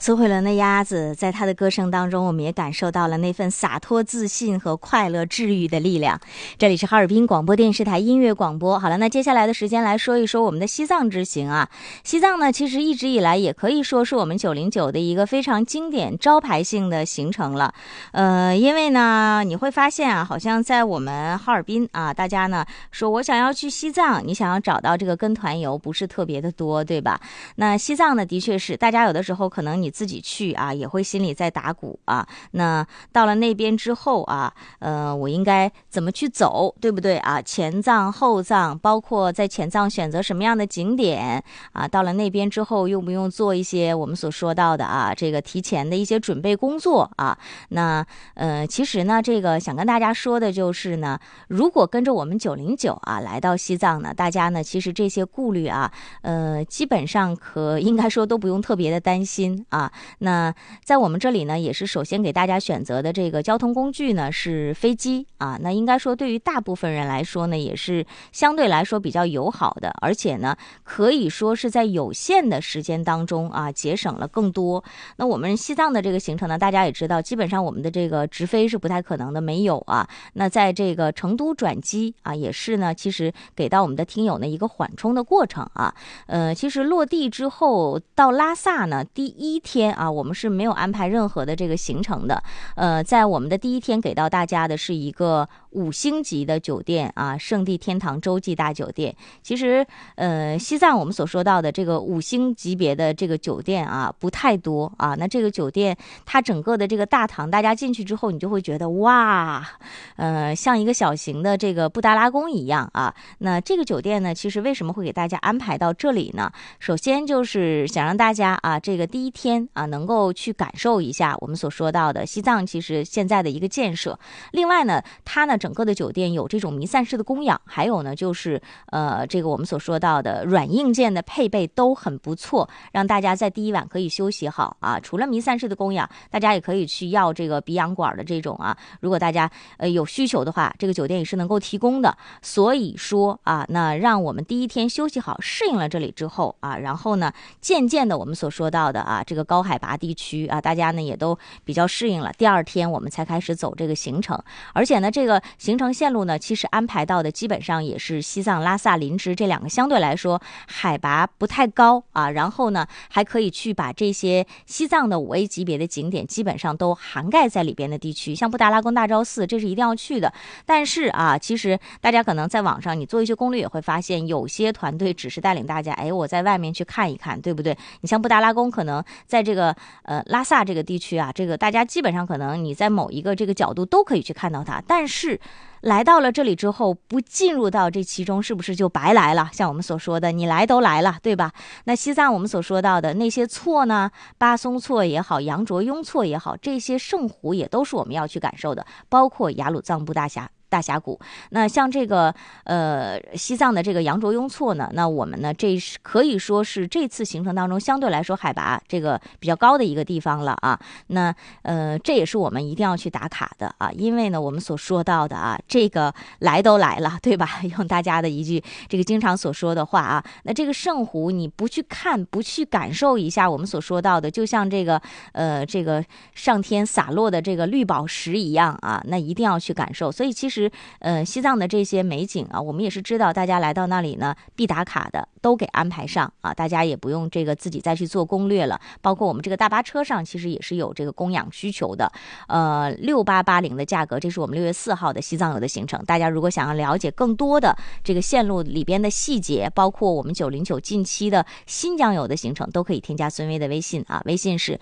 苏慧伦的鸭子，在她的歌声当中，我们也感受到了那份洒脱、自信和快乐、治愈的力量。这里是哈尔滨广播电视台音乐广播。好了，那接下来的时间来说一说我们的西藏之行啊。西藏呢，其实一直以来也可以说是我们909的一个非常经典、招牌性的行程了。因为呢，你会发现啊，好像在我们哈尔滨啊，大家呢说我想要去西藏，你想要找到这个跟团游不是特别的多，对吧？那西藏呢，的确是大家有的时候可能你自己去啊，也会心里在打鼓啊。那到了那边之后啊，我应该怎么去走，对不对啊？前藏后藏，包括在前藏选择什么样的景点啊？到了那边之后，用不用做一些我们所说到的啊，这个提前的一些准备工作啊？那其实呢，这个想跟大家说的就是呢，如果跟着我们909啊来到西藏呢，大家呢其实这些顾虑啊，基本上应该说都不用特别的担心啊。那在我们这里呢，也是首先给大家选择的这个交通工具呢是飞机啊。那应该说对于大部分人来说呢，也是相对来说比较友好的，而且呢，可以说是在有限的时间当中啊，节省了更多。那我们西藏的这个行程呢，大家也知道，基本上我们的这个直飞是不太可能的，没有啊。那在这个成都转机啊，也是呢，其实给到我们的听友呢一个缓冲的过程啊。其实落地之后到拉萨呢，第一天啊，我们是没有安排任何的这个行程的。在我们的第一天给到大家的是一个5星级的酒店啊，圣地天堂洲际大酒店。其实西藏我们所说到的这个5星级别的这个酒店啊，不太多啊。那这个酒店它整个的这个大堂，大家进去之后，你就会觉得哇，像一个小型的这个布达拉宫一样啊。那这个酒店呢，其实为什么会给大家安排到这里呢？首先就是想让大家啊，这个第一天啊，能够去感受一下我们所说到的西藏其实现在的一个建设。另外呢，它呢整个的酒店有这种弥散式的供养，还有呢就是这个我们所说到的软硬件的配备都很不错，让大家在第一晚可以休息好啊。除了弥散式的供养，大家也可以去要这个鼻氧管的这种啊，如果大家有需求的话，这个酒店也是能够提供的。所以说啊，那让我们第一天休息好，适应了这里之后啊，然后呢渐渐的我们所说到的啊，这个高海拔地区啊，大家呢也都比较适应了。第二天我们才开始走这个行程，而且呢这个行程线路呢，其实安排到的基本上也是西藏、拉萨、林芝这两个相对来说海拔不太高啊，然后呢还可以去把这些西藏的5A 级别的景点基本上都涵盖在里边的地区，像布达拉宫、大昭寺，这是一定要去的。但是啊，其实大家可能在网上你做一些攻略也会发现，有些团队只是带领大家，我在外面去看一看，对不对？你像布达拉宫，可能在这个拉萨这个地区啊，这个大家基本上可能你在某一个这个角度都可以去看到它，但是来到了这里之后，不进入到这其中，是不是就白来了？像我们所说的，你来都来了，对吧？那西藏我们所说到的那些错呢，巴松措也好，羊卓雍措也好，这些圣湖也都是我们要去感受的，包括雅鲁藏布大峡谷。那像这个西藏的这个羊卓雍措呢，那我们呢这是可以说是这次行程当中相对来说海拔这个比较高的一个地方了啊。那这也是我们一定要去打卡的啊，因为呢我们所说到的啊，这个来都来了，对吧？用大家的一句这个经常所说的话啊，那这个圣湖你不去看，不去感受一下我们所说到的，就像这个上天洒落的这个绿宝石一样啊，那一定要去感受。所以其实西藏的这些美景啊，我们也是知道大家来到那里呢必打卡的都给安排上啊，大家也不用这个自己再去做攻略了。包括我们这个大巴车上其实也是有这个供氧需求的，6880的价格，这是我们6月4号的西藏游的行程。大家如果想要了解更多的这个线路里边的细节，包括我们909近期的新疆游的行程，都可以添加孙薇的微信啊，微信是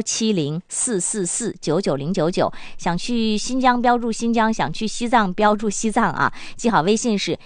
17044499099，想去新疆标注新疆，想去西藏标注西藏啊，记好微信是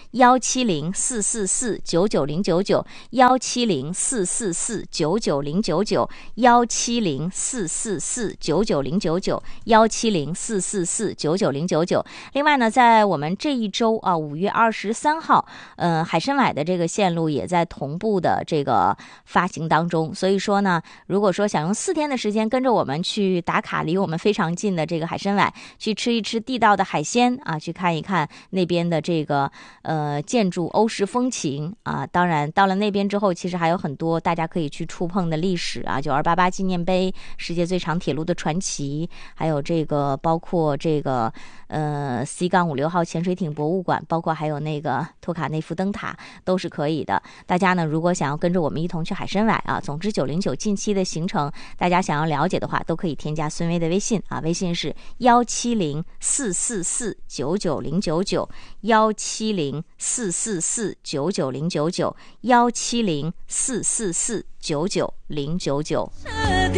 1704499，1704499，170449999，170449999。另外呢，在我们这一周啊，5月23号，海参崴的这个线路也在同步的这个发行当中。所以说呢，如果说想用4天的时间跟着我们去打卡离我们非常近的这个海参崴，去吃一吃地道的海鲜啊， 去看一看那边的这个建筑欧式风情啊。当然到了那边之后，其实还有很多大家可以去触碰的历史啊，9288纪念碑、世界最长铁路的传奇，还有这个包括这个C-56号潜水艇博物馆，包括还有那个托卡内夫灯塔都是可以的。大家呢如果想要跟着我们一同去海参崴啊，总之909近期的行程大家想要了解的话，都可以添加孙薇的微信啊，微信是17044499099 17044499099 17044499099。